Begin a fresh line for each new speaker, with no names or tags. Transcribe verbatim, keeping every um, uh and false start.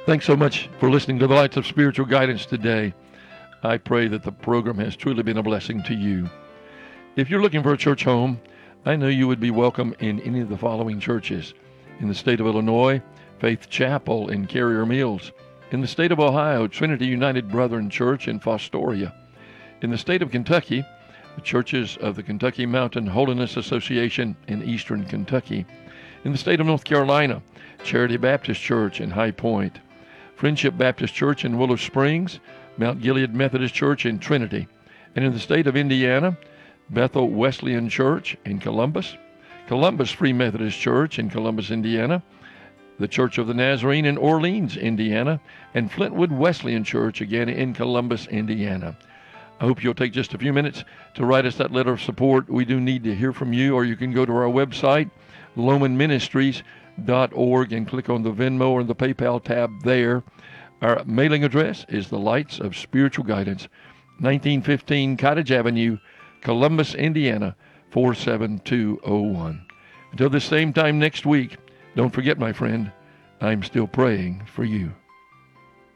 Thanks so much for listening to the Lights of Spiritual Guidance today. I pray that the program has truly been a blessing to you. If you're looking for a church home, I know you would be welcome in any of the following churches. In the state of Illinois, Faith Chapel in Carrier Mills. In the state of Ohio, Trinity United Brethren Church in Fostoria. In the state of Kentucky, the churches of the Kentucky Mountain Holiness Association in eastern Kentucky. In the state of North Carolina, Charity Baptist Church in High Point. Friendship Baptist Church in Willow Springs, Mount Gilead Methodist Church in Trinity. And in the state of Indiana, Bethel Wesleyan Church in Columbus, Columbus Free Methodist Church in Columbus, Indiana, the Church of the Nazarene in Orleans, Indiana, and Flintwood Wesleyan Church again in Columbus, Indiana. I hope you'll take just a few minutes to write us that letter of support. We do need to hear from you, or you can go to our website, loman ministries dot org, and click on the Venmo or the PayPal tab there. Our mailing address is the Lights of Spiritual Guidance, nineteen fifteen Cottage Avenue, Columbus, Indiana, four seven two oh one. Until this same time next week, don't forget, my friend, I'm still praying for you.